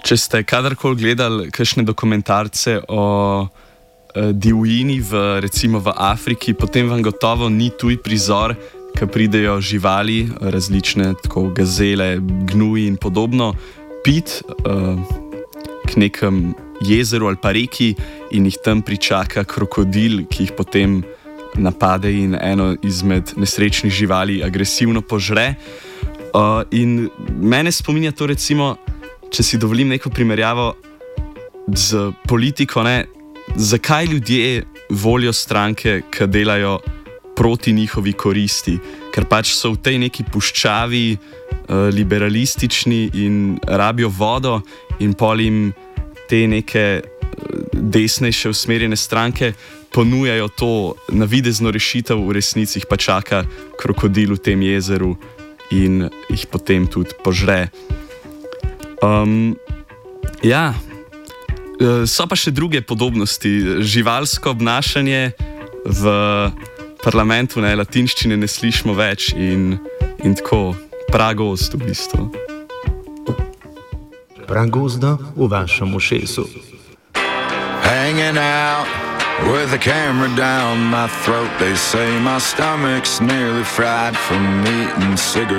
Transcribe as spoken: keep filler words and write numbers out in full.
Če ste kadarkoli gledali kakšne dokumentarce o uh, divjini v, recimo v Afriki, potem vam gotovo ni tuj prizor, ko pridejo živali, različne, tako gazele, gnuji in podobno, pit uh, k nekem jezeru ali pa reki in jih tam pričaka krokodil, ki jih potem napade in eno izmed nesrečnih živali agresivno požre. Uh, in mene spominja to, recimo, če si dovolim neko primerjavo z politiko, ne, zakaj ljudje volijo stranke, ki delajo proti njihovi koristi, ker pač so v tej neki puščavi, uh, liberalistični in rabijo vodo, in pol jim te neke desnejše usmerjene stranke ponujajo to navidezno rešitev, v resnici jih pa čaka krokodil v tem jezeru in jih potem tudi požre. Um, ja, so pa še druge podobnosti. Živalsko obnašanje v parlamentu, ne, latinščine ne slišimo več in, in tako pragozd v bistvu. Pragozda v vašem ušesu. Hanging out with the camera down my throat. They say my stomach's nearly fried from eating cigarettes.